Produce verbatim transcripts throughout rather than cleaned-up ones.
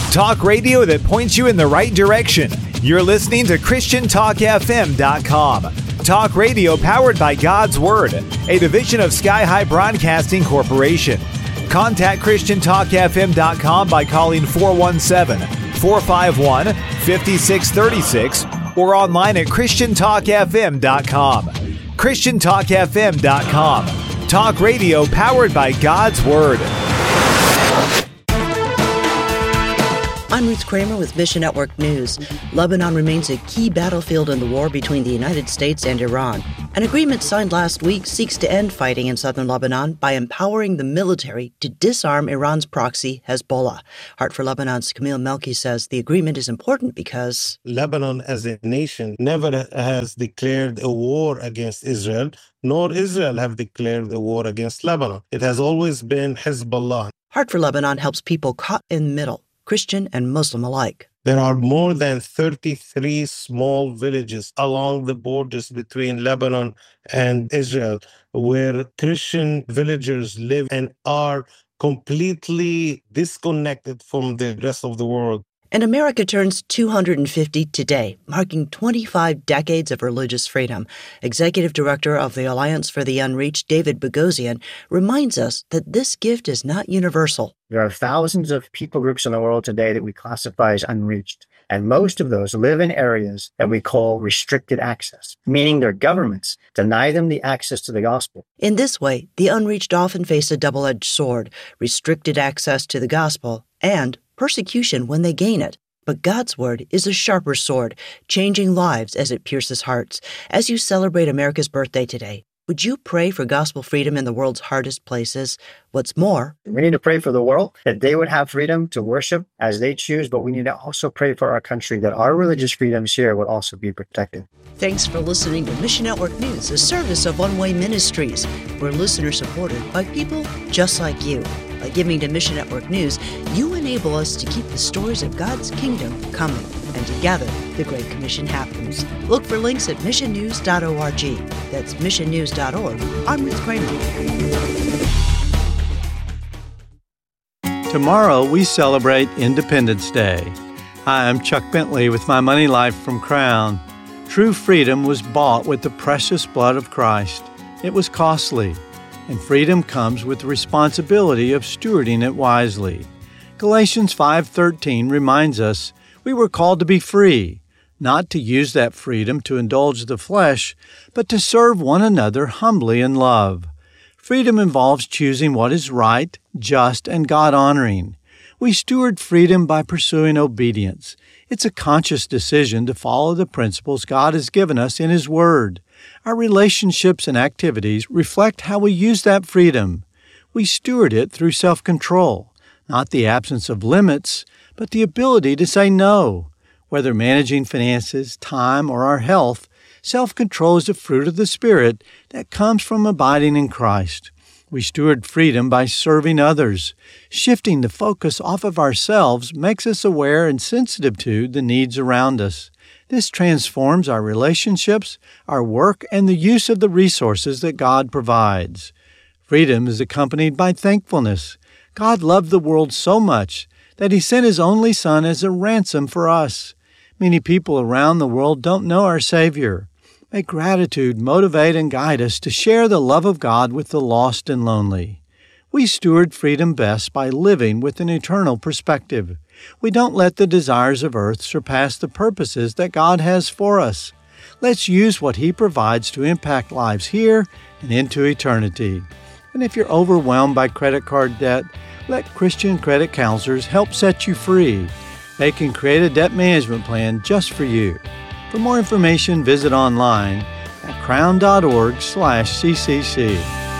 Talk radio that points you in the right direction. You're listening to Christian Talk F M dot com. Talk radio powered by God's Word, a division of Sky High Broadcasting Corporation. Contact Christian Talk F M dot com by calling four one seven, four five one, five six three six or online at Christian Talk F M dot com. Christian Talk F M dot com. Talk radio powered by God's Word. I'm Ruth Kramer with Mission Network News. Lebanon remains a key battlefield in the war between the United States and Iran. An agreement signed last week seeks to end fighting in southern Lebanon by empowering the military to disarm Iran's proxy, Hezbollah. Heart for Lebanon's Camille Melki says the agreement is important because Lebanon as a nation never has declared a war against Israel, nor Israel have declared a war against Lebanon. It has always been Hezbollah. Heart for Lebanon helps people caught in the middle, Christian and Muslim alike. There are more than thirty-three small villages along the borders between Lebanon and Israel where Christian villagers live and are completely disconnected from the rest of the world. And America turns two hundred fifty today, marking twenty-five decades of religious freedom. Executive Director of the Alliance for the Unreached, David Bogosian, reminds us that this gift is not universal. There are thousands of people groups in the world today that we classify as unreached, and most of those live in areas that we call restricted access, meaning their governments deny them the access to the gospel. In this way, the unreached often face a double-edged sword, restricted access to the gospel and persecution when they gain it. But God's Word is a sharper sword, changing lives as it pierces hearts. As you celebrate America's birthday today, would you pray for gospel freedom in the world's hardest places? What's more, we need to pray for the world, that they would have freedom to worship as they choose, but we need to also pray for our country, that our religious freedoms here would also be protected. Thanks for listening to Mission Network News, a service of One Way Ministries. We're listener-supported by people just like you. By giving to Mission Network News, you enable us to keep the stories of God's kingdom coming. And together, the Great Commission happens. Look for links at mission news dot org. That's mission news dot org. I'm Ruth Kramer. Tomorrow, we celebrate Independence Day. Hi, I'm Chuck Bentley with my Money Life from Crown. True freedom was bought with the precious blood of Christ. It was costly, and freedom comes with the responsibility of stewarding it wisely. Galatians five thirteen reminds us we were called to be free, not to use that freedom to indulge the flesh, but to serve one another humbly in love. Freedom involves choosing what is right, just, and God-honoring. We steward freedom by pursuing obedience. It's a conscious decision to follow the principles God has given us in His Word. Our relationships and activities reflect how we use that freedom. We steward it through self-control, not the absence of limits, but the ability to say no. Whether managing finances, time, or our health, self-control is a fruit of the Spirit that comes from abiding in Christ. We steward freedom by serving others. Shifting the focus off of ourselves makes us aware and sensitive to the needs around us. This transforms our relationships, our work, and the use of the resources that God provides. Freedom is accompanied by thankfulness. God loved the world so much that He sent His only Son as a ransom for us. Many people around the world don't know our Savior. May gratitude motivate and guide us to share the love of God with the lost and lonely. We steward freedom best by living with an eternal perspective. We don't let the desires of earth surpass the purposes that God has for us. Let's use what He provides to impact lives here and into eternity. And if you're overwhelmed by credit card debt, let Christian credit counselors help set you free. They can create a debt management plan just for you. For more information, visit online at crown.org slash ccc.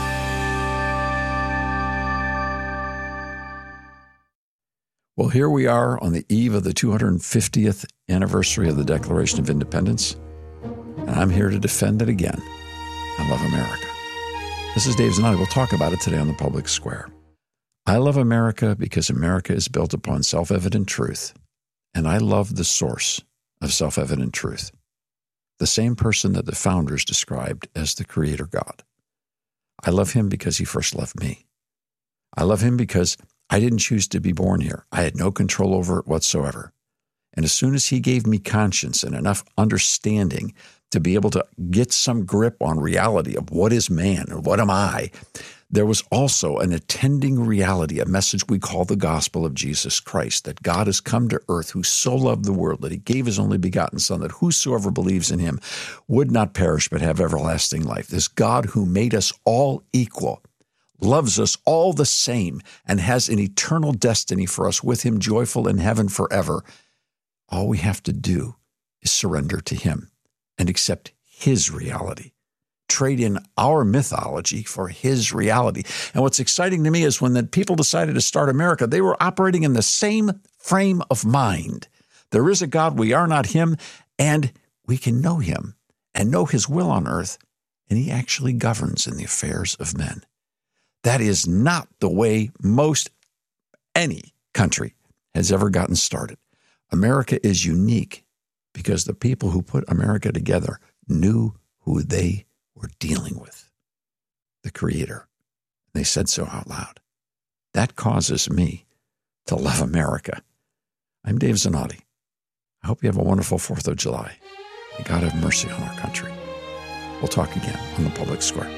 Well, here we are on the eve of the two hundred fiftieth anniversary of the Declaration of Independence, and I'm here to defend it again. I love America. This is Dave Zanotti. We'll talk about it today on the Public Square. I love America because America is built upon self-evident truth, and I love the source of self-evident truth, the same person that the founders described as the Creator God. I love Him because He first loved me. I love Him because I didn't choose to be born here. I had no control over it whatsoever. And as soon as he gave me conscience and enough understanding to be able to get some grip on reality of what is man and what am I, there was also an attending reality, a message we call the gospel of Jesus Christ, that God has come to earth who so loved the world that he gave his only begotten Son, that whosoever believes in him would not perish but have everlasting life. This God who made us all equal, loves us all the same, and has an eternal destiny for us with him, joyful in heaven forever. All we have to do is surrender to him and accept his reality. Trade in our mythology for his reality. And what's exciting to me is when the people decided to start America, they were operating in the same frame of mind. There is a God, we are not him, and we can know him and know his will on earth, and he actually governs in the affairs of men. That is not the way most any country has ever gotten started. America is unique because the people who put America together knew who they were dealing with, the Creator. They said so out loud. That causes me to love America. I'm Dave Zanotti. I hope you have a wonderful fourth of July. May God have mercy on our country. We'll talk again on the Public Square.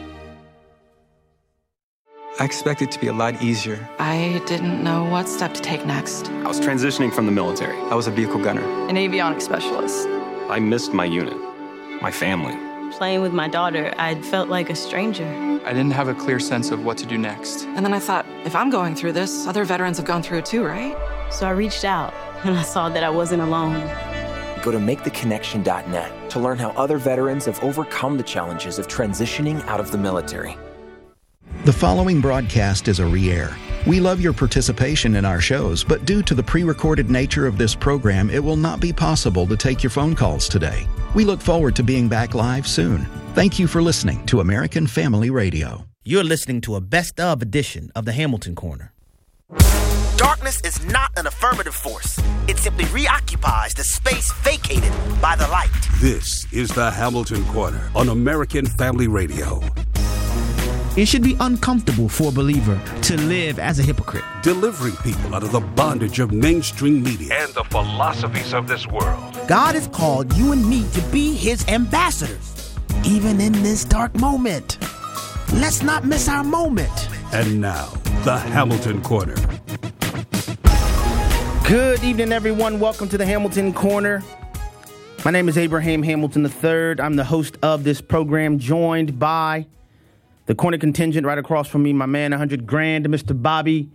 I expected it to be a lot easier. I didn't know what step to take next. I was transitioning from the military. I was a vehicle gunner. An avionics specialist. I missed my unit, my family. Playing with my daughter, I felt like a stranger. I didn't have a clear sense of what to do next. And then I thought, if I'm going through this, other veterans have gone through it too, right? So I reached out, and I saw that I wasn't alone. Go to make the connection dot net to learn how other veterans have overcome the challenges of transitioning out of the military. The following broadcast is a re-air. We love your participation in our shows, but due to the pre-recorded nature of this program, it will not be possible to take your phone calls today. We look forward to being back live soon. Thank you for listening to American Family Radio. You're listening to a best-of edition of the Hamilton Corner. Darkness is not an affirmative force. It simply reoccupies the space vacated by the light. This is the Hamilton Corner on American Family Radio. It should be uncomfortable for a believer to live as a hypocrite. Delivering people out of the bondage of mainstream media and the philosophies of this world. God has called you and me to be his ambassadors, even in this dark moment. Let's not miss our moment. And now, the Hamilton Corner. Good evening, everyone. Welcome to the Hamilton Corner. My name is Abraham Hamilton the third. I'm the host of this program, joined by the corner contingent right across from me, my man, one hundred grand, Mister Bobby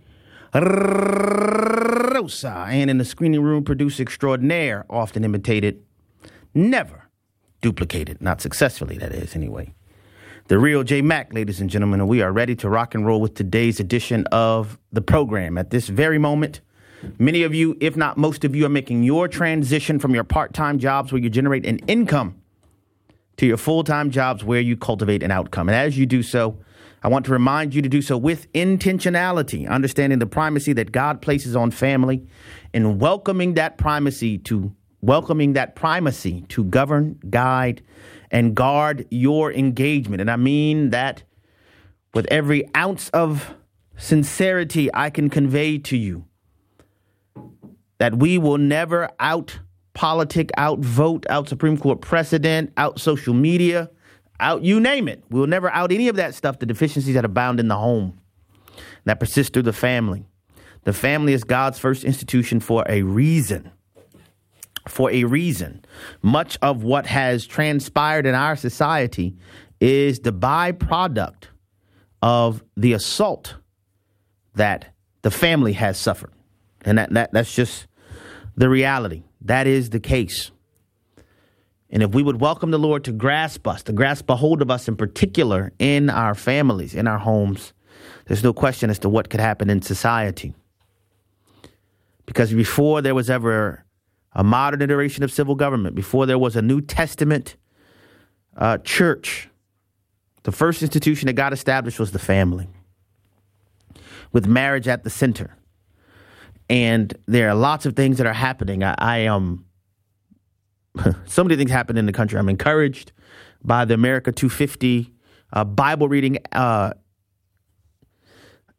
Rosa. And in the screening room, producer extraordinaire, often imitated, never duplicated. Not successfully, that is, anyway. The real J Mac, ladies and gentlemen, and we are ready to rock and roll with today's edition of the program. At this very moment, many of you, if not most of you, are making your transition from your part-time jobs where you generate an income to your full-time jobs where you cultivate an outcome. And as you do so, I want to remind you to do so with intentionality, understanding the primacy that God places on family and welcoming that primacy to welcoming that primacy to govern, guide, and guard your engagement. And I mean that with every ounce of sincerity I can convey to you, that we will never out politic, out vote, out Supreme Court precedent, out social media, out you name it. We will never out any of that stuff, the deficiencies that abound in the home, that persist through the family. The family is God's first institution for a reason. For a reason. Much of what has transpired in our society is the byproduct of the assault that the family has suffered. And that, that that's just the reality. That is the case. And if we would welcome the Lord to grasp us, to grasp a hold of us in particular in our families, in our homes, there's no question as to what could happen in society. Because before there was ever a modern iteration of civil government, before there was a New Testament uh, church, the first institution that got established was the family, with marriage at the center. And there are lots of things that are happening. I, I am, so many things happen in the country. I'm encouraged by the America two fifty uh, Bible reading uh,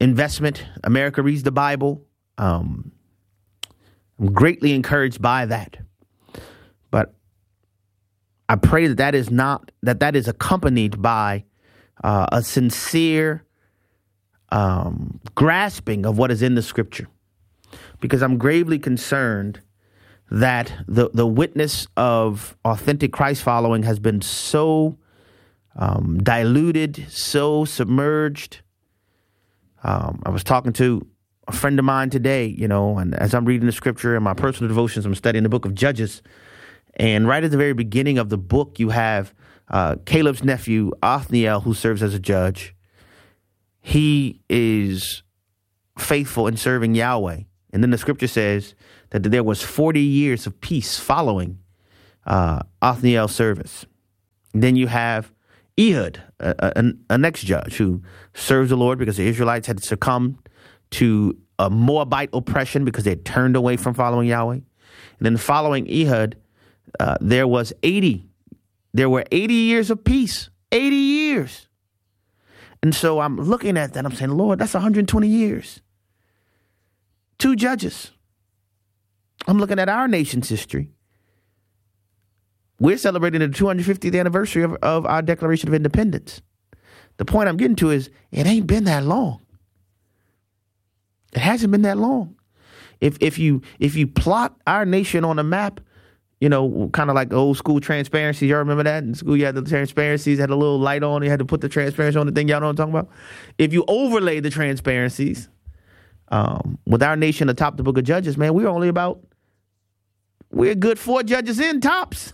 investment. America Reads the Bible. Um, I'm greatly encouraged by that. But I pray that that is not, that that is accompanied by uh, a sincere um, grasping of what is in the scripture. Because I'm gravely concerned that the, the witness of authentic Christ following has been so um, diluted, so submerged. Um, I was talking to a friend of mine today, you know, and as I'm reading the scripture in my personal devotions, I'm studying the book of Judges. And right at the very beginning of the book, you have uh, Caleb's nephew, Othniel, who serves as a judge. He is faithful in serving Yahweh. And then the scripture says that there was forty years of peace following uh, Othniel's service. And then you have Ehud, a, a, a next judge who serves the Lord because the Israelites had succumbed to a Moabite oppression because they had turned away from following Yahweh. And then following Ehud, uh, there was eighty. There were eighty years of peace. eighty years. And so I'm looking at that. I'm saying, Lord, that's one hundred twenty years. Two judges. I'm looking at our nation's history. We're celebrating the two hundred fiftieth anniversary of, of our Declaration of Independence. The point I'm getting to is it ain't been that long. It hasn't been that long. If if you if you plot our nation on a map, you know, kind of like old school transparency. Y'all remember that? In school, you had the transparencies, had a little light on. You had to put the transparency on the thing. Y'all know what I'm talking about? If you overlay the transparencies, um, with our nation atop the book of Judges, man, we're only about, we're a good four judges in, tops.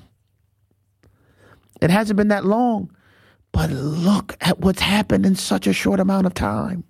It hasn't been that long. But look at what's happened in such a short amount of time.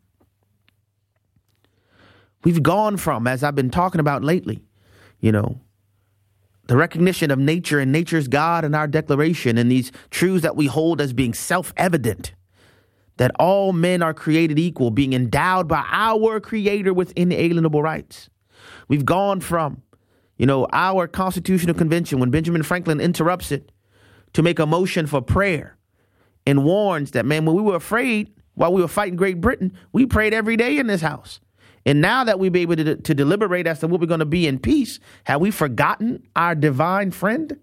We've gone from, as I've been talking about lately, you know, the recognition of nature and nature's God and our declaration and these truths that we hold as being self-evident, that all men are created equal, being endowed by our Creator with inalienable rights. We've gone from, you know, our Constitutional Convention, when Benjamin Franklin interrupts it to make a motion for prayer and warns that, man, when we were afraid while we were fighting Great Britain, we prayed every day in this house. And now that we be able to, to deliberate as to what we're going to be in peace, have we forgotten our divine friend?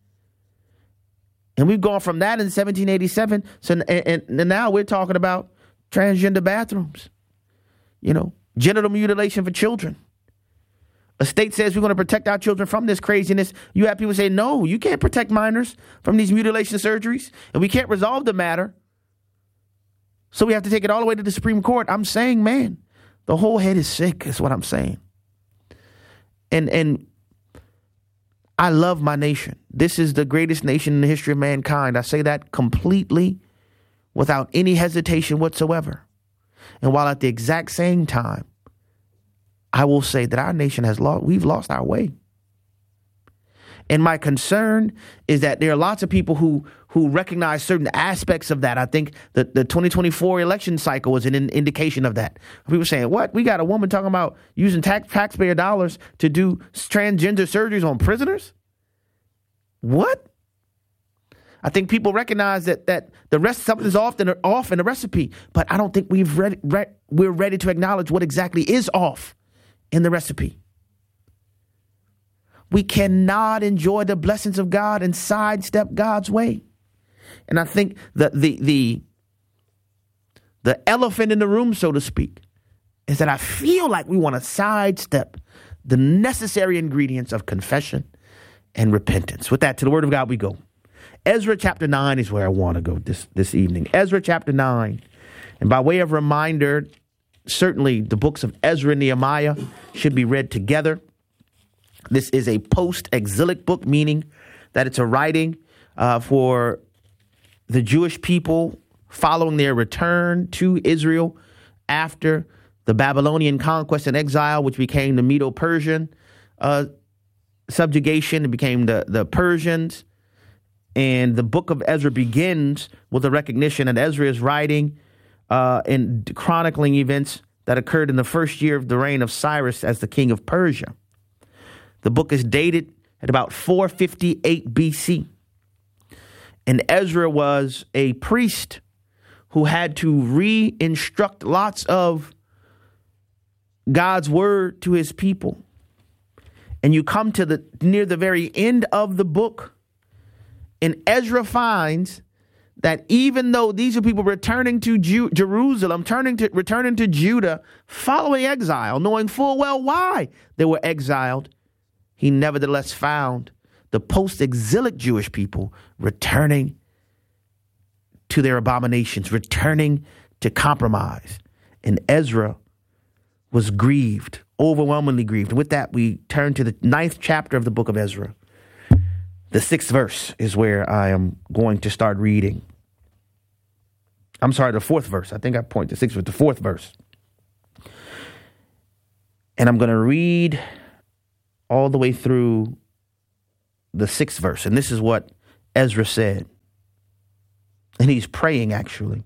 And we've gone from that in seventeen eighty-seven. So and, and now we're talking about transgender bathrooms, you know, genital mutilation for children. A state says we're going to protect our children from this craziness. You have people say, no, you can't protect minors from these mutilation surgeries, and we can't resolve the matter. So we have to take it all the way to the Supreme Court. I'm saying, man, the whole head is sick, is what I'm saying. And and I love my nation. This is the greatest nation in the history of mankind. I say that completely without any hesitation whatsoever. And while at the exact same time, I will say that our nation has lost, we've lost our way. And my concern is that there are lots of people who who recognize certain aspects of that. I think that the twenty twenty-four election cycle was an in- indication of that. People saying, what? We got a woman talking about using tax taxpayer dollars to do transgender surgeries on prisoners? What? I think people recognize that that the rest something's off in, off in the recipe, but I don't think we've read, re- we're ready to acknowledge what exactly is off in the recipe. We cannot enjoy the blessings of God and sidestep God's way. And I think that the the the elephant in the room, so to speak, is that I feel like we want to sidestep the necessary ingredients of confession and repentance. With that, to the Word of God we go. Ezra chapter nine is where I want to go this, this evening. Ezra chapter nine. And by way of reminder, certainly the books of Ezra and Nehemiah should be read together. This is a post-exilic book, meaning that it's a writing uh, for the Jewish people following their return to Israel after the Babylonian conquest and exile, which became the Medo-Persian uh, subjugation. It became the, the Persians. And the book of Ezra begins with a recognition that Ezra is writing uh, and chronicling events that occurred in the first year of the reign of Cyrus as the king of Persia. The book is dated at about four fifty-eight B C. And Ezra was a priest who had to re-instruct lots of God's word to his people. And you come to the near the very end of the book, and Ezra finds that even though these are people returning to Ju- Jerusalem, turning to returning to Judah, following exile, knowing full well why they were exiled, he nevertheless found the post-exilic Jewish people returning to their abominations, returning to compromise. And Ezra was grieved, overwhelmingly grieved. And with that, we turn to the ninth chapter of the book of Ezra. The sixth verse is where I am going to start reading. I'm sorry, the fourth verse. I think I point to sixth verse, the fourth verse. And I'm going to read all the way through the sixth verse. And this is what Ezra said. And he's praying, actually.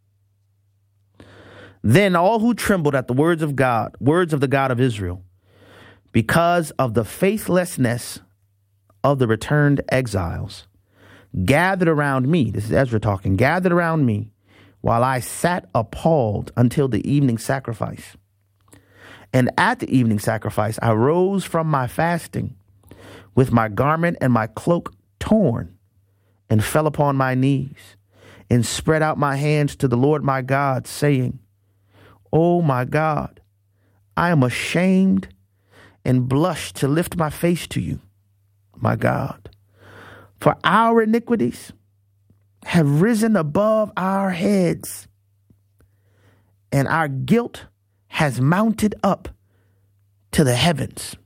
Then all who trembled at the words of God, words of the God of Israel, because of the faithlessness of the returned exiles, gathered around me, this is Ezra talking, gathered around me while I sat appalled until the evening sacrifice. And at the evening sacrifice, I rose from my fasting with my garment and my cloak torn, and fell upon my knees and spread out my hands to the Lord my God, saying, "Oh my God, I am ashamed and blush to lift my face to you, my God, for our iniquities have risen above our heads, and our guilt has mounted up to the heavens."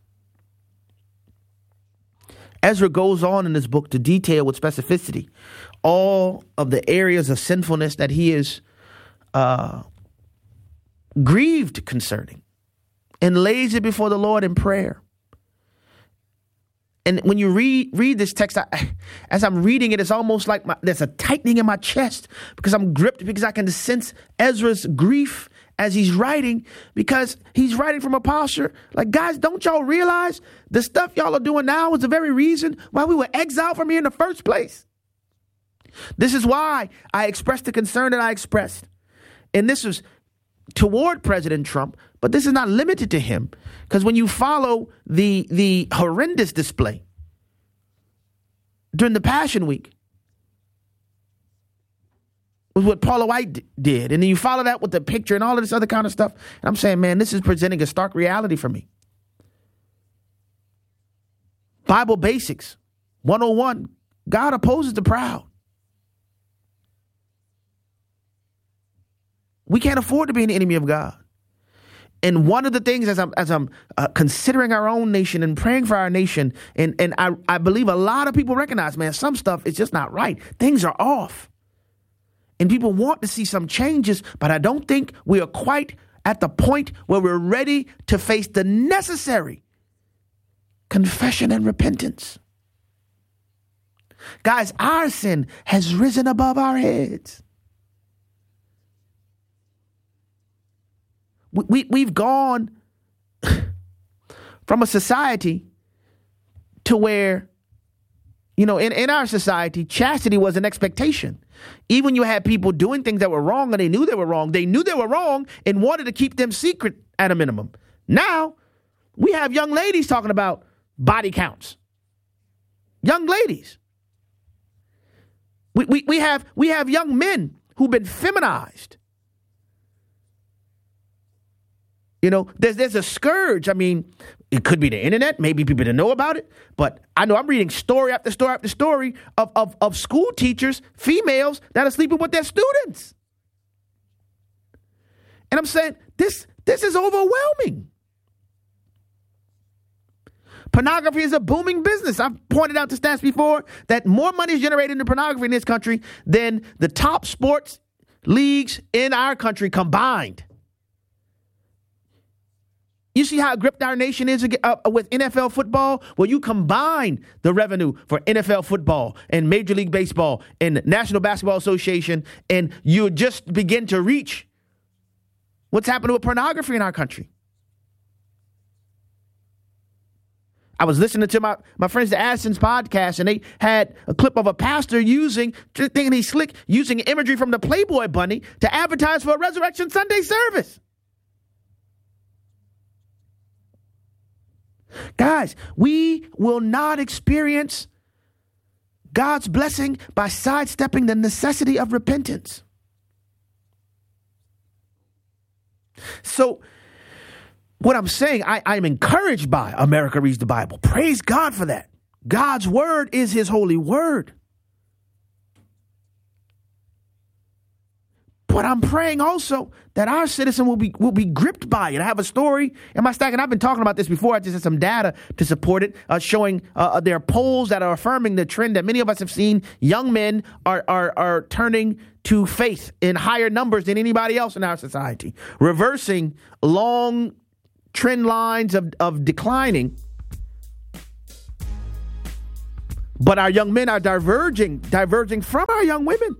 Ezra goes on in this book to detail with specificity all of the areas of sinfulness that he is uh, grieved concerning, and lays it before the Lord in prayer. And when you read read this text, I, as I'm reading it, it's almost like my, there's a tightening in my chest because I'm gripped, because I can sense Ezra's grief as he's writing, because he's writing from a posture like, guys, don't y'all realize the stuff y'all are doing now is the very reason why we were exiled from here in the first place? This is why I expressed the concern that I expressed. And this was toward President Trump, but this is not limited to him, because when you follow the the horrendous display during the Passion Week, was what Paula White d- did, and then you follow that with the picture and all of this other kind of stuff, and I'm saying, man, this is presenting a stark reality for me. Bible basics one oh one: God opposes the proud. We can't afford to be an enemy of God. And one of the things, as I'm as I'm uh, considering our own nation and praying for our nation, and, and I, I believe a lot of people recognize, man, some stuff is just not right. Things are off. And people want to see some changes, but I don't think we are quite at the point where we're ready to face the necessary confession and repentance. Guys, our sin has risen above our heads. We, we, we've gone from a society to where, you know, in, in our society, chastity was an expectation. Even when you had people doing things that were wrong and they knew they were wrong, they knew they were wrong and wanted to keep them secret at a minimum. Now, we have young ladies talking about body counts. Young ladies. We, we, we have we have young men who've been feminized. You know, there's there's a scourge. I mean, it could be the internet. Maybe people didn't know about it. But I know I'm reading story after story after story of, of, of school teachers, females, that are sleeping with their students. And I'm saying, this, this is overwhelming. Pornography is a booming business. I've pointed out the stats before that more money is generated in pornography in this country than the top sports leagues in our country combined. You see how gripped our nation is with N F L football? Well, you combine the revenue for N F L football and Major League Baseball and National Basketball Association, and you just begin to reach what's happening with pornography in our country. I was listening to my, my friends, the Addison's podcast, and they had a clip of a pastor using, thinking he's slick, using imagery from the Playboy Bunny to advertise for a Resurrection Sunday service. Guys, we will not experience God's blessing by sidestepping the necessity of repentance. So, what I'm saying, I, I'm encouraged by America Reads the Bible. Praise God for that. God's word is his holy word. But I'm praying also that our citizen will be will be gripped by it. I have a story in my stack, and I've been talking about this before. I just had some data to support it, uh, showing uh, there are polls that are affirming the trend that many of us have seen. Young men are are are turning to faith in higher numbers than anybody else in our society, reversing long trend lines of, of declining. But our young men are diverging, diverging from our young women.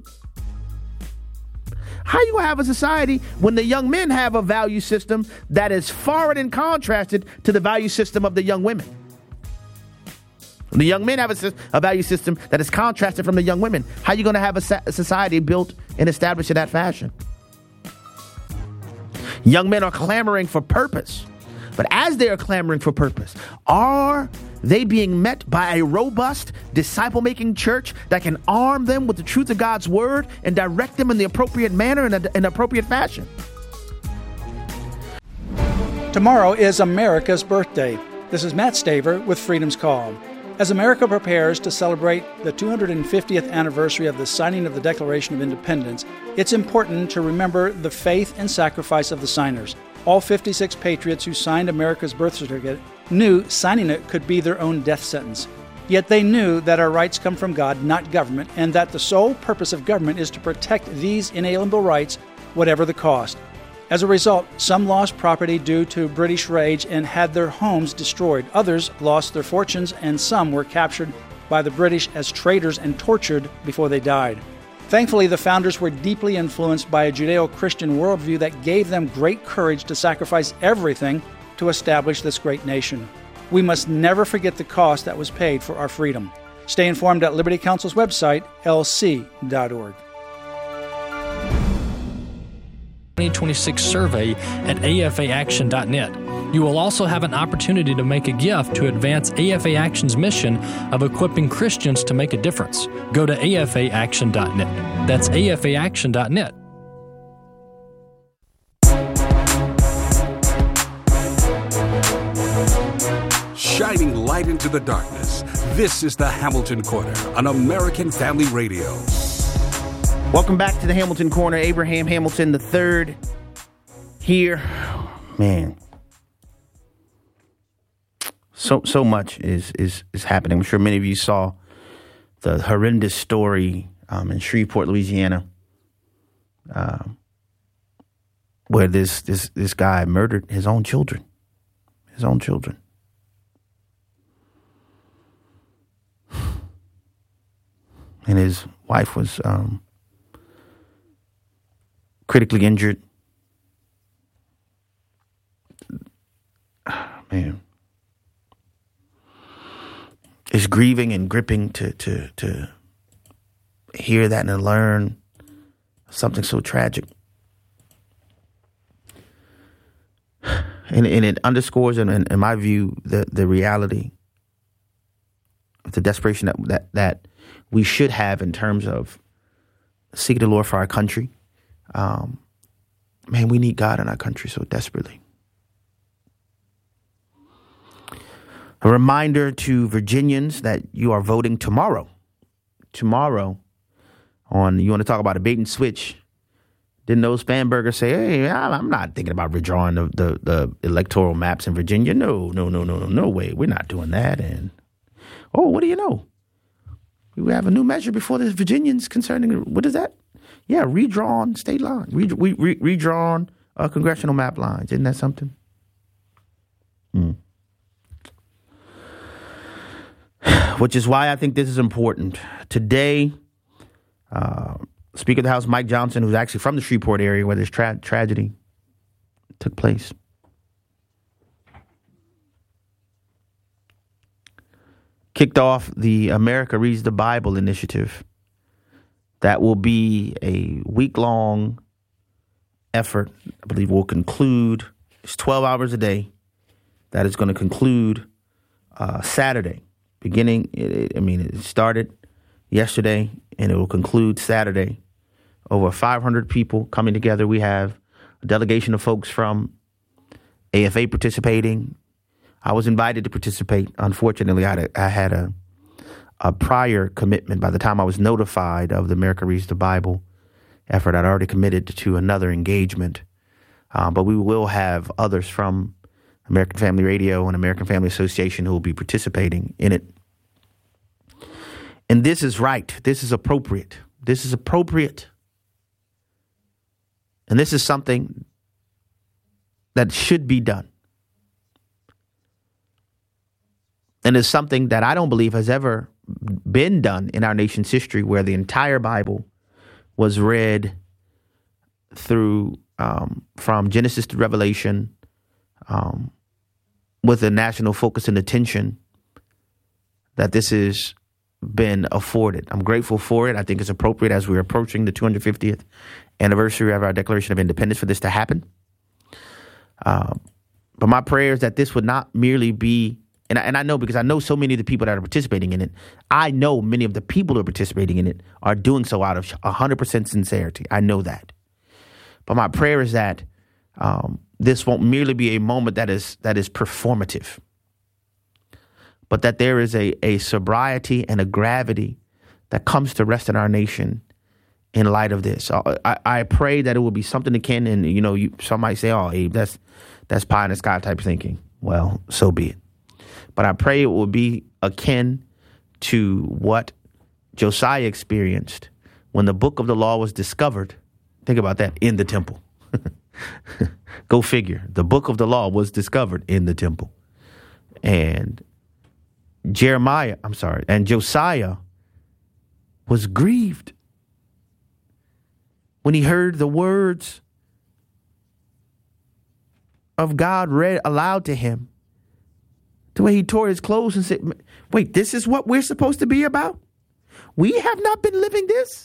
How you gonna have a society when the young men have a value system that is forward and contrasted to the value system of the young women? The young men have a, a value system that is contrasted from the young women. How you gonna have a, a society built and established in that fashion? Young men are clamoring for purpose. But as they are clamoring for purpose, are they being met by a robust, disciple-making church that can arm them with the truth of God's word and direct them in the appropriate manner and in the appropriate fashion? Tomorrow is America's birthday. This is Matt Staver with Freedom's Call. As America prepares to celebrate the two hundred fiftieth anniversary of the signing of the Declaration of Independence, it's important to remember the faith and sacrifice of the signers. All fifty-six patriots who signed America's birth certificate knew signing it could be their own death sentence. Yet they knew that our rights come from God, not government, and that the sole purpose of government is to protect these inalienable rights, whatever the cost. As a result, some lost property due to British rage and had their homes destroyed. Others lost their fortunes, and some were captured by the British as traitors and tortured before they died. Thankfully, the founders were deeply influenced by a Judeo-Christian worldview that gave them great courage to sacrifice everything to establish this great nation. We must never forget the cost that was paid for our freedom. Stay informed at Liberty Counsel's website, L C dot org. twenty twenty-six survey at A F A action dot net. You will also have an opportunity to make a gift to advance A F A Action's mission of equipping Christians to make a difference. Go to A F A action dot net. That's A F A action dot net. Shining light into the darkness. This is the Hamilton Corner on American Family Radio. Welcome back to the Hamilton Corner. Abraham Hamilton the third here. Man. So so much is, is, is happening. I'm sure many of you saw the horrendous story um, in Shreveport, Louisiana, uh, where this, this this guy murdered his own children. His own children. And his wife was um, critically injured. Man. It's grieving and gripping to to to hear that and to learn something so tragic. And, and it underscores, in, in my view, the, the reality of the desperation that, that that we should have in terms of seeking the Lord for our country. Um, man, we need God in our country so desperately. A reminder to Virginians that you are voting tomorrow. Tomorrow on, you want to talk about a bait and switch. Didn't those Spanberger say, hey, I'm not thinking about redrawing the, the, the electoral maps in Virginia. No, no, no, no, no, no way. We're not doing that. And, oh, what do you know? We have a new measure before the Virginians concerning, what is that? Yeah, redrawn state lines, re, re, re, redrawn uh, congressional map lines. Isn't that something? Hmm. Which is why I think this is important. Today, uh, Speaker of the House Mike Johnson, who's actually from the Shreveport area where this tra- tragedy took place, kicked off the America Reads the Bible initiative. That will be a week-long effort. I believe will conclude, it's twelve hours a day. That is going to conclude uh, Saturday. Beginning, it, it, I mean, it started yesterday and it will conclude Saturday. Over five hundred people coming together. We have a delegation of folks from A F A participating. I was invited to participate. Unfortunately, I had a, I had a, a prior commitment. By the time I was notified of the America Reads the Bible effort, I'd already committed to another engagement. Uh, but we will have others from American Family Radio and American Family Association who will be participating in it. And this is right. This is appropriate. This is appropriate. And this is something that should be done. And it's something that I don't believe has ever been done in our nation's history, where the entire Bible was read through um, from Genesis to Revelation um, with a national focus and attention, that this has been afforded. I'm grateful for it. I think it's appropriate as we're approaching the two hundred fiftieth anniversary of our Declaration of Independence for this to happen. Um, but my prayer is that this would not merely be, and I, and I know because I know so many of the people that are participating in it, I know many of the people who are participating in it are doing so out of one hundred percent sincerity. I know that. But my prayer is that um, this won't merely be a moment that is that is performative, but that there is a, a sobriety and a gravity that comes to rest in our nation in light of this. I, I pray that it will be something akin, and you know, you, some might say, "Oh, Abe, that's that's pie in the sky type thinking." Well, so be it. But I pray it will be akin to what Josiah experienced when the book of the law was discovered. Think about that, in the temple. Go figure. The book of the law was discovered in the temple. And Jeremiah, I'm sorry, and Josiah was grieved when he heard the words of God read aloud to him, the way he tore his clothes and said, wait, this is what we're supposed to be about? We have not been living this?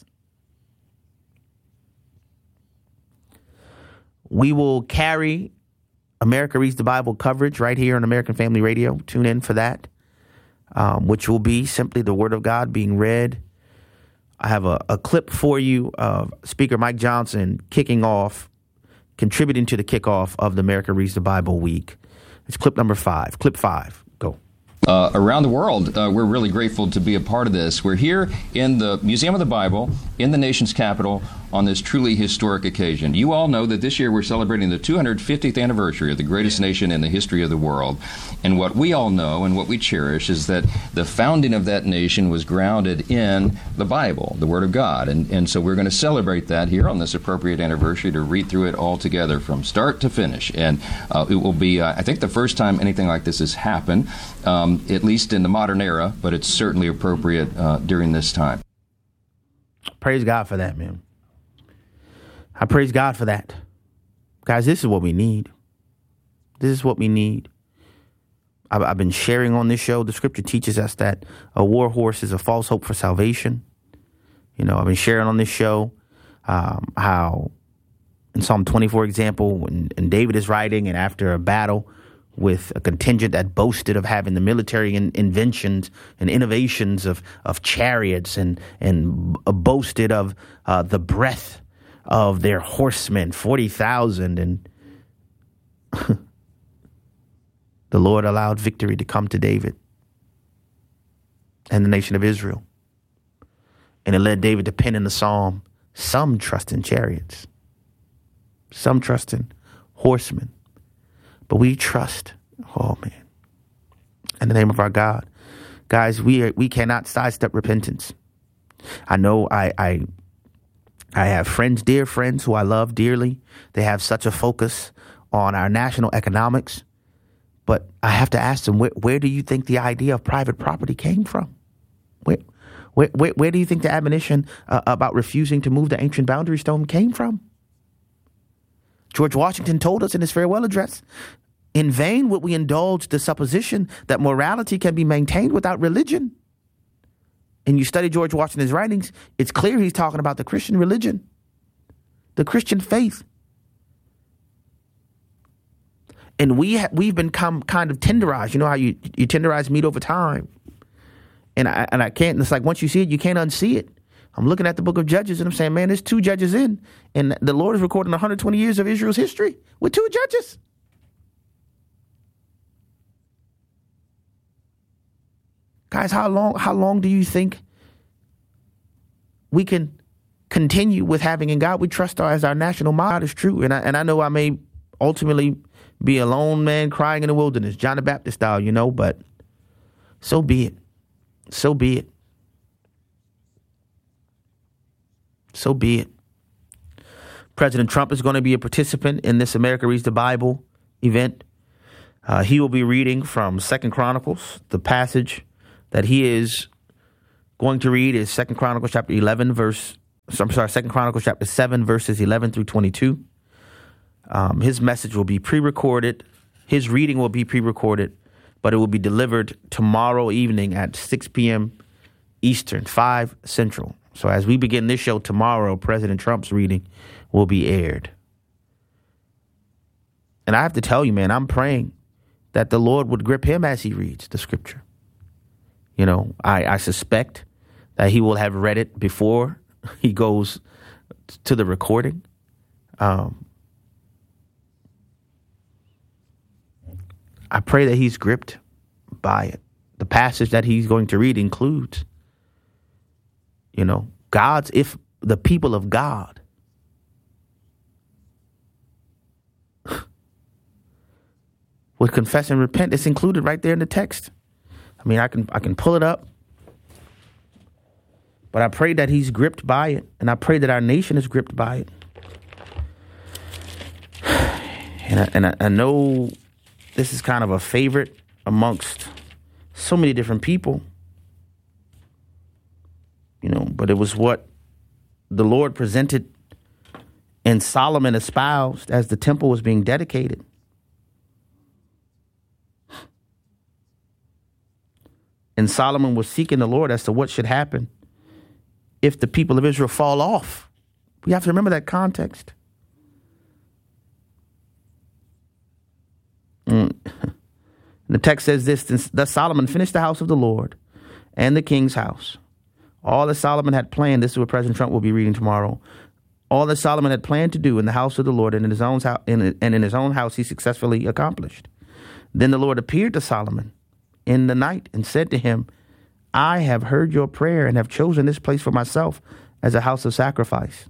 We will carry America Reads the Bible coverage right here on American Family Radio. Tune in for that, um, which will be simply the Word of God being read. I have a, a clip for you of Speaker Mike Johnson kicking off, contributing to the kickoff of the America Reads the Bible week. It's clip number five. Clip five. Go. Uh, around the world, uh, we're really grateful to be a part of this. We're here in the Museum of the Bible, in the nation's capital, on this truly historic occasion. You all know that this year we're celebrating the two hundred fiftieth anniversary of the greatest nation in the history of the world. And what we all know and what we cherish is that the founding of that nation was grounded in the Bible, the Word of God. And, and so we're going to celebrate that here on this appropriate anniversary, to read through it all together from start to finish. And uh, it will be, uh, I think, the first time anything like this has happened, um, at least in the modern era, but it's certainly appropriate uh, during this time. Praise God for that, man. I praise God for that. Guys, this is what we need. This is what we need. I've, I've been sharing on this show. The scripture teaches us that a war horse is a false hope for salvation. You know, I've been sharing on this show um, how in Psalm twenty-four example, when, when David is writing, and after a battle with a contingent that boasted of having the military in, inventions and innovations of, of chariots, and, and boasted of uh, the breadth of their horsemen, forty thousand, and the Lord allowed victory to come to David and the nation of Israel. And it led David to pen in the psalm, some trust in chariots, some trust in horsemen, but we trust, oh man, in the name of our God. Guys, we are, we cannot sidestep repentance. I know I, I I have friends, dear friends, who I love dearly. They have such a focus on our national economics. But I have to ask them, where, where do you think the idea of private property came from? Where, where, where, where do you think the admonition uh, about refusing to move the ancient boundary stone came from? George Washington told us in his farewell address, In vain would we indulge the supposition that morality can be maintained without religion. And you study George Washington's writings, it's clear he's talking about the Christian religion, the Christian faith. And we ha- we've become kind of tenderized. You know how you, you tenderize meat over time. And I, and I can't, it's like once you see it, you can't unsee it. I'm looking at the book of Judges and I'm saying, man, there's two judges in. And the Lord is recording one hundred twenty years of Israel's history with two judges. Guys, how long how long do you think we can continue with having in God we trust our, as our national motto is true? And I, and I know I may ultimately be a lone man crying in the wilderness, John the Baptist style, you know, but so be it. So be it. So be it. President Trump is going to be a participant in this America Reads the Bible event. Uh, he will be reading from Second Chronicles. The passage that he is going to read is Second Chronicles chapter eleven, verse. I'm sorry, Second Chronicles chapter seven, verses eleven through twenty-two. Um, his message will be pre-recorded. His reading will be pre-recorded, but it will be delivered tomorrow evening at six p.m. Eastern, five Central. So as we begin this show tomorrow, President Trump's reading will be aired. And I have to tell you, man, I'm praying that the Lord would grip him as he reads the scripture. You know, I, I suspect that he will have read it before he goes to the recording. Um, I pray that he's gripped by it. The passage that he's going to read includes, you know, God's, if the people of God would confess and repent, it's included right there in the text. I mean, I can I can pull it up, but I pray that he's gripped by it, and I pray that our nation is gripped by it. And I, and I, I know this is kind of a favorite amongst so many different people. You know, but it was what the Lord presented and Solomon espoused as the temple was being dedicated. And Solomon was seeking the Lord as to what should happen if the people of Israel fall off. We have to remember that context. Mm. The text says this, thus Solomon finished the house of the Lord and the king's house. All that Solomon had planned, this is what President Trump will be reading tomorrow. All that Solomon had planned to do in the house of the Lord and in his own house, and in his own house, he successfully accomplished. Then the Lord appeared to Solomon in the night and said to him, I have heard your prayer and have chosen this place for myself as a house of sacrifice.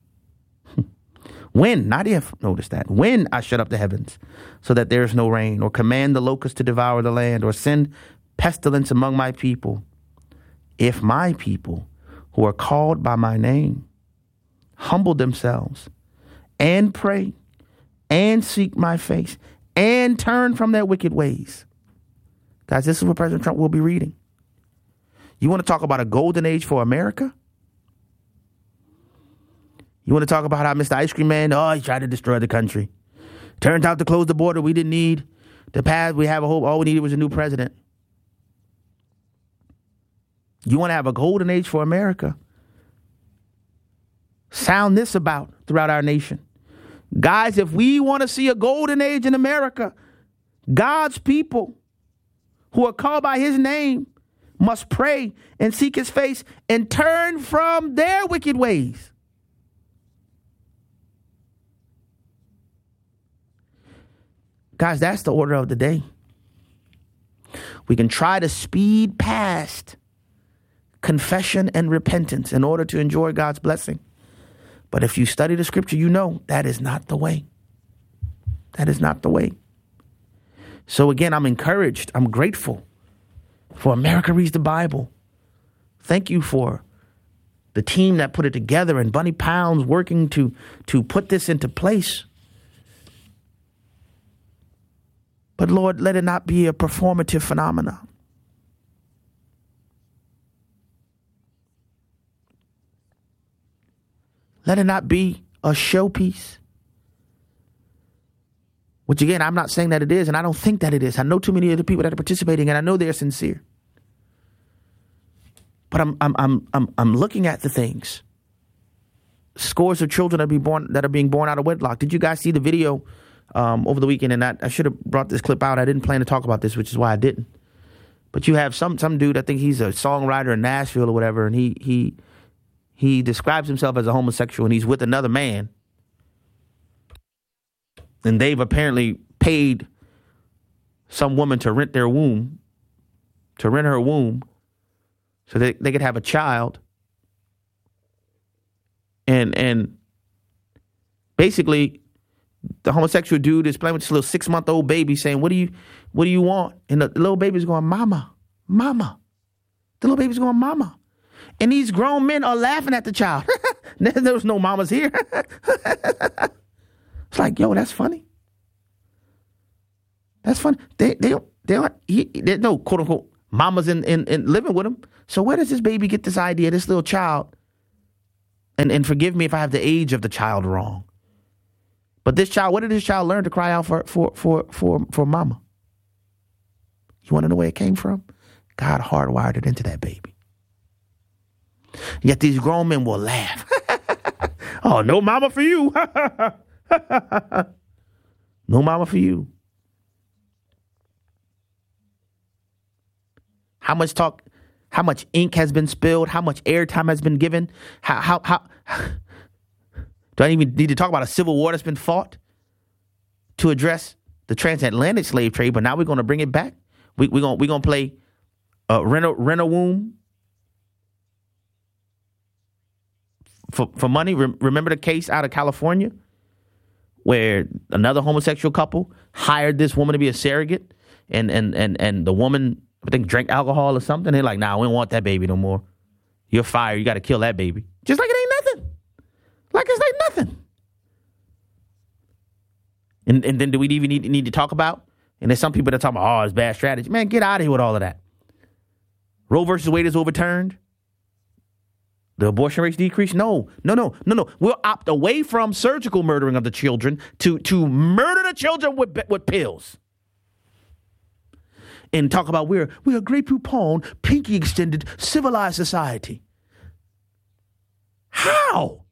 When, not if, notice that, when I shut up the heavens so that there is no rain, or command the locusts to devour the land, or send pestilence among my people, if my people who are called by my name humble themselves and pray and seek my face and turn from their wicked ways. Guys, this is what President Trump will be reading. You want to talk about a golden age for America? You want to talk about how Mister Ice Cream Man, oh, he tried to destroy the country. Turned out to close the border. We didn't need the path. We have a whole, all we needed was a new president. You want to have a golden age for America? Sound this about throughout our nation. Guys, if we want to see a golden age in America, God's people who are called by his name must pray and seek his face and turn from their wicked ways. Guys, that's the order of the day. We can try to speed past confession and repentance in order to enjoy God's blessing. But if you study the scripture, you know that is not the way. That is not the way. So again, I'm encouraged. I'm grateful for America Reads the Bible. Thank you for the team that put it together and Bunny Pounds working to, to put this into place. But Lord, let it not be a performative phenomenon. Let it not be a showpiece Which, again, I'm not saying that it is, and I don't think that it is. I know too many of the people that are participating, and I know they're sincere. But I'm I'm I'm I'm I'm looking at the things. Scores of children that are being born that are being born out of wedlock. Did you guys see the video um, over the weekend? And I, I should have brought this clip out. I didn't plan to talk about this, which is why I didn't. But you have some some dude, I think he's a songwriter in Nashville or whatever, and he he he describes himself as a homosexual, and he's with another man. And they've apparently paid some woman to rent their womb, to rent her womb, so they, they could have a child. And and basically, the homosexual dude is playing with this little six-month-old baby saying, what do you what do you want? And the little baby's going, mama, mama. The little baby's going, mama. And these grown men are laughing at the child. There's no mamas here. It's like, yo, that's funny. That's funny. They they don't they don't he, there's no quote unquote mamas in, in, in living with him. So where does this baby get this idea, this little child? And and forgive me if I have the age of the child wrong. But this child, what did this child learn to cry out for for for for, for mama? You want to know where it came from? God hardwired it into that baby. Yet these grown men will laugh. Oh, no mama for you. No mama for you. How much talk, how much ink has been spilled, how much airtime has been given, how, how, how, do I even need to talk about a civil war that's been fought to address the transatlantic slave trade, but now we're going to bring it back? We, we're going we're gonna play uh, rent, a, rent a womb for, for money. Re- remember the case out of California where another homosexual couple hired this woman to be a surrogate, and and and and the woman, I think, drank alcohol or something. They're like, nah, we don't want that baby no more. You're fired. You got to kill that baby. Just like it ain't nothing. Like it's like nothing. And and then do we even need, need to talk about? And there's some people that talk about, oh, it's bad strategy. Man, get out of here with all of that. Roe versus Wade is overturned. The abortion rates decrease? No, no, no, no, no. We'll opt away from surgical murdering of the children to, to murder the children with, with pills. And talk about we're, we're a Grey Poupon, pinky extended, civilized society. How?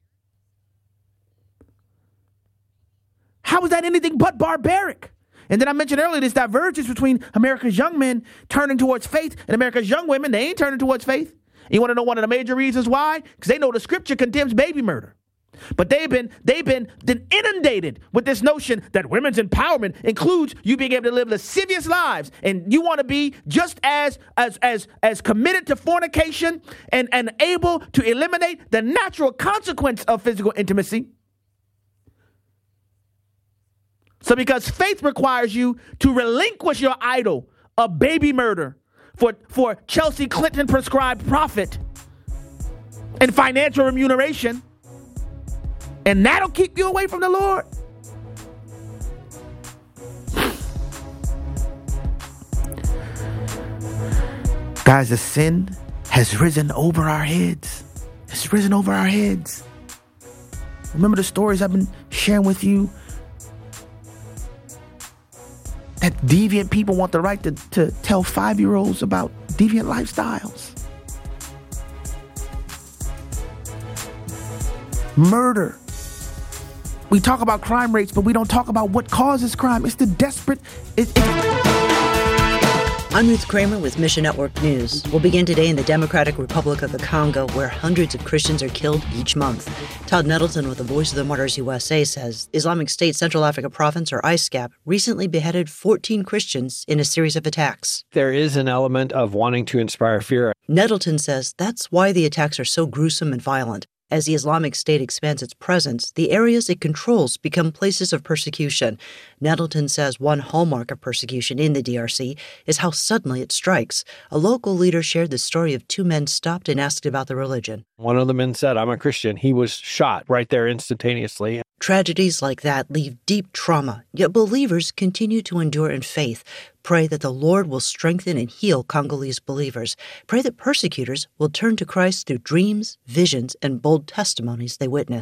How is that anything but barbaric? And then I mentioned earlier this divergence between America's young men turning towards faith and America's young women. They ain't turning towards faith. You want to know one of the major reasons why? Because they know the scripture condemns baby murder. But they've been they've been inundated with this notion that women's empowerment includes you being able to live lascivious lives, and you want to be just as as as as committed to fornication and, and able to eliminate the natural consequence of physical intimacy. So because faith requires you to relinquish your idol of baby murder for, for Chelsea Clinton prescribed profit and financial remuneration, and that'll keep you away from the Lord. Guys, the sin has risen over our heads. It's risen over our heads. Remember the stories I've been sharing with you? That deviant people want the right to, to tell five-year-olds about deviant lifestyles. Murder. We talk about crime rates, but we don't talk about what causes crime. It's the desperate... It, it, I'm Ruth Kramer with Mission Network News. We'll begin today in the Democratic Republic of the Congo, where hundreds of Christians are killed each month. Todd Nettleton with the Voice of the Martyrs U S A says Islamic State Central Africa Province, or I S C A P, recently beheaded fourteen Christians in a series of attacks. There is an element of wanting to inspire fear. Nettleton says that's why the attacks are so gruesome and violent. As the Islamic State expands its presence, the areas it controls become places of persecution. Nettleton says one hallmark of persecution in the D R C is how suddenly it strikes. A local leader shared the story of two men stopped and asked about the religion. One of the men said, I'm a Christian. He was shot right there instantaneously. Tragedies like that leave deep trauma, yet believers continue to endure in faith. Pray that the Lord will strengthen and heal Congolese believers. Pray that persecutors will turn to Christ through dreams, visions, and bold testimonies they witness.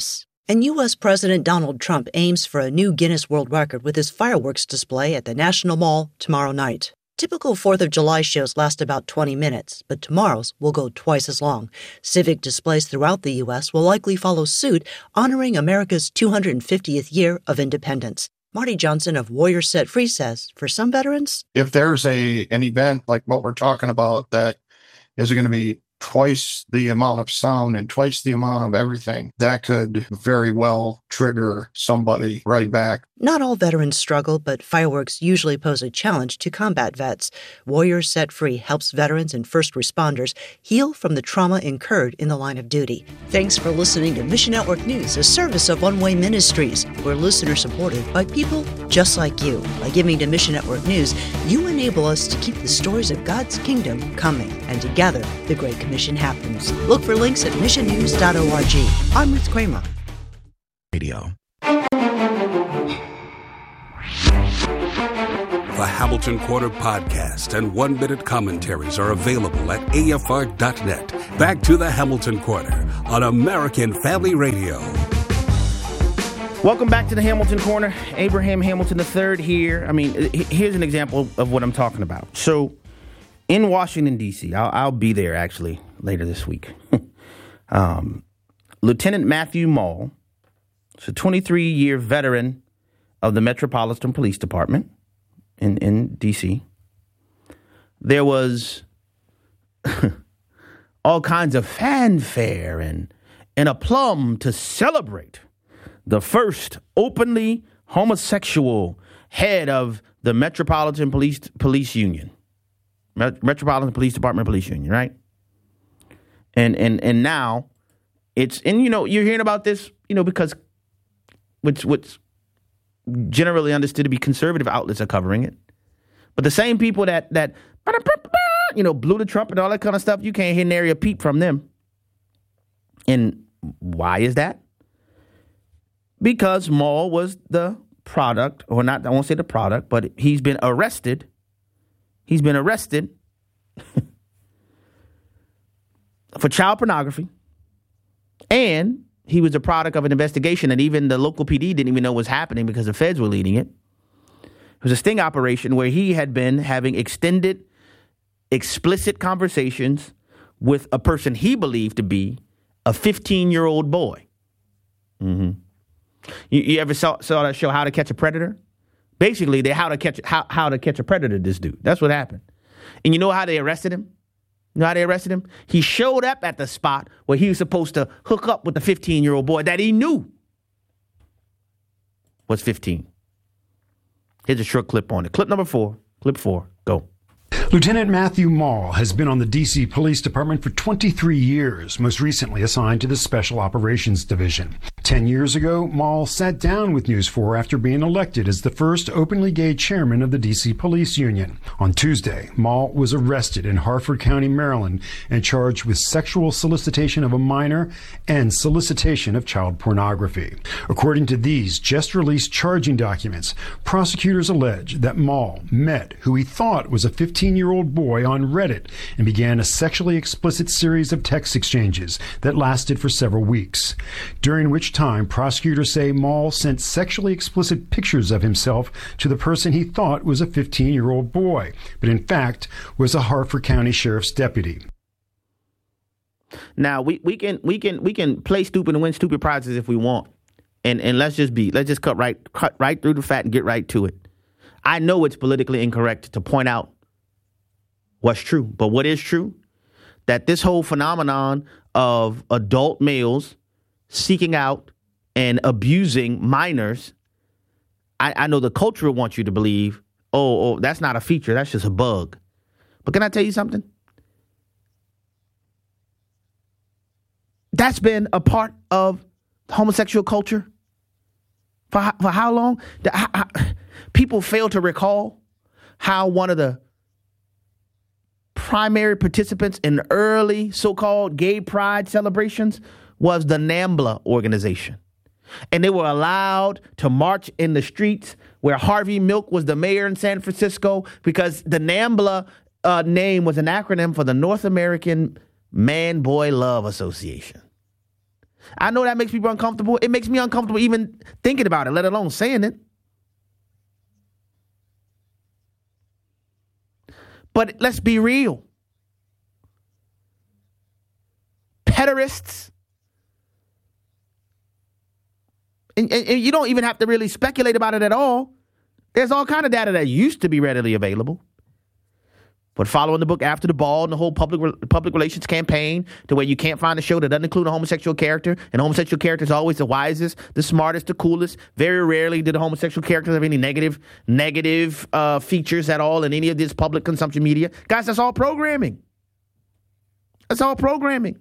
And U S. President Donald Trump aims for a new Guinness World Record with his fireworks display at the National Mall tomorrow night. Typical fourth of July shows last about twenty minutes, but tomorrow's will go twice as long. Civic displays throughout the U S will likely follow suit, honoring America's two hundred fiftieth year of independence. Marty Johnson of Warriors Set Free says, for some veterans, if there's a an event like what we're talking about that is going to be twice the amount of sound and twice the amount of everything, that could very well trigger somebody right back. Not all veterans struggle, but fireworks usually pose a challenge to combat vets. Warriors Set Free helps veterans and first responders heal from the trauma incurred in the line of duty. Thanks for listening to Mission Network News, a service of One Way Ministries. We're listener-supported by people just like you. By giving to Mission Network News, you enable us to keep the stories of God's kingdom coming, and together, the Great Commission happens. Look for links at mission news dot org. I'm Ruth Kramer. Radio. The Hamilton Quarter podcast and one-minute commentaries are available at A F R dot net. Back to the Hamilton Quarter on American Family Radio. Welcome back to the Hamilton Corner. Abraham Hamilton the third here. I mean, here's an example of what I'm talking about. So, in Washington, D C, I'll, I'll be there actually later this week. um, Lieutenant Matthew Mall is a twenty-three-year veteran of the Metropolitan Police Department in, in D C. There was all kinds of fanfare and, and aplomb to celebrate the first openly homosexual head of the Metropolitan Police Police Union. Metropolitan Police Department Police Union, right? And and and now it's, and you know, you're hearing about this, you know, because which what's generally understood to be conservative outlets are covering it. But the same people that that you know blew the trumpet and all that kind of stuff, you can't hear nary a peep from them. And why is that? Because Maul was the product, or not, I won't say the product, but he's been arrested. He's been arrested for child pornography, and he was a product of an investigation that even the local P D didn't even know was happening because the feds were leading it. It was a sting operation where he had been having extended, explicit conversations with a person he believed to be a fifteen-year-old boy. Mm-hmm. You, you ever saw, saw that show, How to Catch a Predator? Basically, they how to catch how how to catch a predator. This dude. That's what happened. And you know how they arrested him? You know how they arrested him? He showed up at the spot where he was supposed to hook up with the fifteen-year-old boy that he knew was fifteen. Here's a short clip on it. Clip number four. Clip four. Go. Lieutenant Matthew Mall has been on the D C Police Department for twenty-three years, most recently assigned to the Special Operations Division. Ten years ago, Mall sat down with News four after being elected as the first openly gay chairman of the D C Police Union. On Tuesday, Mall was arrested in Harford County, Maryland, and charged with sexual solicitation of a minor and solicitation of child pornography. According to these just-released charging documents, prosecutors allege that Mall met who he thought was a fifteen-year-old boy on Reddit and began a sexually explicit series of text exchanges that lasted for several weeks, during which time prosecutors say Mall sent sexually explicit pictures of himself to the person he thought was a fifteen-year-old boy, but in fact was a Harford County Sheriff's deputy. Now we, we can we can we can play stupid and win stupid prizes if we want, and and let's just be let's just cut right cut right through the fat and get right to it. I know it's politically incorrect to point out what's true, but what is true? That this whole phenomenon of adult males seeking out and abusing minors, I, I know the culture wants you to believe, oh, oh, that's not a feature, that's just a bug. But can I tell you something? That's been a part of homosexual culture for, for how long? The, how, how, people fail to recall how one of the primary participants in early so-called gay pride celebrations was the NAMBLA organization. And they were allowed to march in the streets where Harvey Milk was the mayor in San Francisco because the NAMBLA uh, name was an acronym for the North American Man-Boy Love Association. I know that makes people uncomfortable. It makes me uncomfortable even thinking about it, let alone saying it. But let's be real. Pederasts, and, and, and you don't even have to really speculate about it at all. There's all kind of data that used to be readily available. But following the book After the Ball and the whole public public relations campaign to where you can't find a show that doesn't include a homosexual character, and homosexual character is always the wisest, the smartest, the coolest. Very rarely did the homosexual characters have any negative negative uh, features at all in any of this public consumption media. Guys, that's all programming. That's all programming.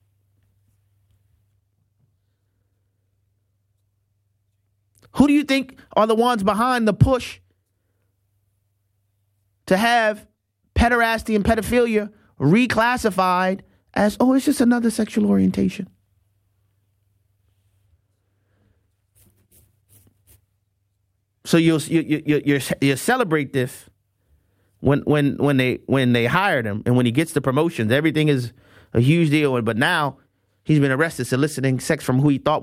Who do you think are the ones behind the push to have pederasty and pedophilia reclassified as, oh, it's just another sexual orientation? So you'll you you you you celebrate this when when when they when they hired him, and when he gets the promotions, everything is a huge deal. But now he's been arrested soliciting sex from who he thought